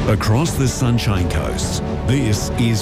Across the Sunshine Coast, this is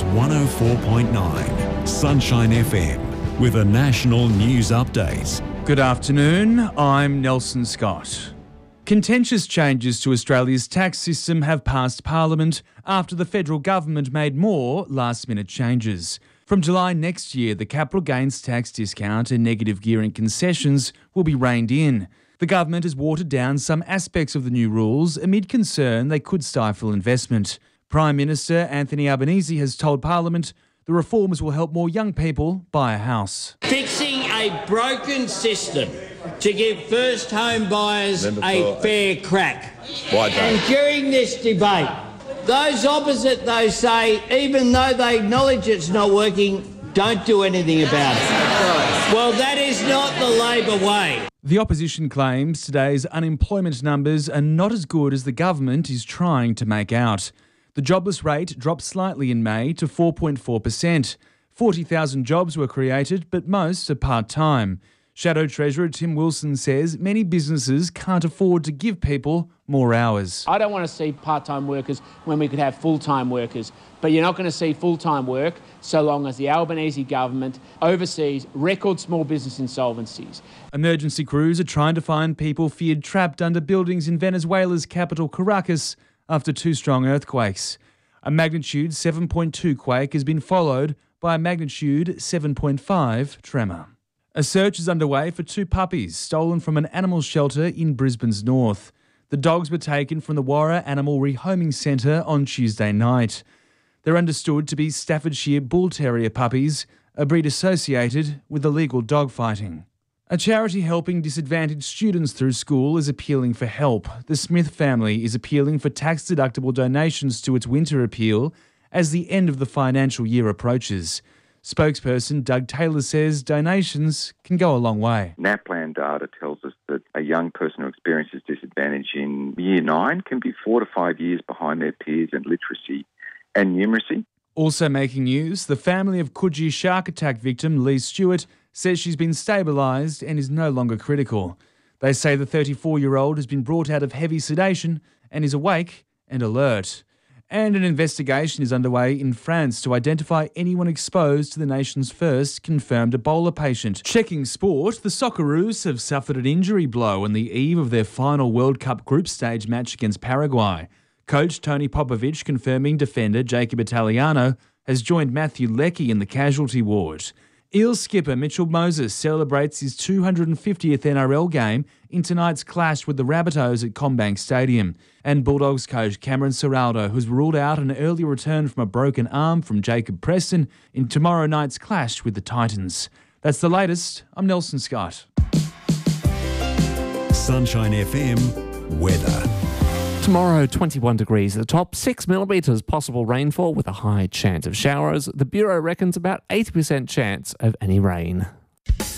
104.9 Sunshine FM with a national news update. Good afternoon, I'm Nelson Scott. Contentious changes to Australia's tax system have passed Parliament after the federal government made more last-minute changes. From July next year, the capital gains tax discount and negative gearing concessions will be reined in. The government has watered down some aspects of the new rules amid concern they could stifle investment. Prime Minister Anthony Albanese has told Parliament the reforms will help more young people buy a house. Fixing a broken system to give first home buyers a fair crack. And during this debate, those opposite, though, say, even though they acknowledge it's not working, don't do anything about it. Well, that is not the Labor way. The opposition claims today's unemployment numbers are not as good as the government is trying to make out. The jobless rate dropped slightly in May to 4.4%. 40,000 jobs were created, but most are part-time. Shadow Treasurer Tim Wilson says many businesses can't afford to give people more hours. I don't want to see part-time workers when we could have full-time workers, but you're not going to see full-time work so long as the Albanese government oversees record small business insolvencies. Emergency crews are trying to find people feared trapped under buildings in Venezuela's capital Caracas after two strong earthquakes. A magnitude 7.2 quake has been followed by a magnitude 7.5 tremor. A search is underway for two puppies stolen from an animal shelter in Brisbane's north. The dogs were taken from the Warra Animal Rehoming Centre on Tuesday night. They're understood to be Staffordshire Bull Terrier puppies, a breed associated with illegal dogfighting. A charity helping disadvantaged students through school is appealing for help. The Smith family is appealing for tax-deductible donations to its winter appeal as the end of the financial year approaches. Spokesperson Doug Taylor says donations can go a long way. NAPLAN data tells us that a young person who experiences disadvantage in Year 9 can be 4 to 5 years behind their peers in literacy and numeracy. Also making news, the family of Coogee shark attack victim Lee Stewart says she's been stabilised and is no longer critical. They say the 34-year-old has been brought out of heavy sedation and is awake and alert. And an investigation is underway in France to identify anyone exposed to the nation's first confirmed Ebola patient. Checking sport, the Socceroos have suffered an injury blow on the eve of their final World Cup group stage match against Paraguay. Coach Tony Popovich confirming defender Jacob Italiano has joined Matthew Leckie in the casualty ward. Eels skipper Mitchell Moses celebrates his 250th NRL game in tonight's clash with the Rabbitohs at CommBank Stadium. And Bulldogs coach Cameron Ciraldo, who's ruled out an early return from a broken arm from Jacob Preston in tomorrow night's clash with the Titans. That's the latest. I'm Nelson Scott. Sunshine FM weather. Tomorrow, 21 degrees at the top, 6 millimetres possible rainfall with a high chance of showers. The Bureau reckons about 80% chance of any rain.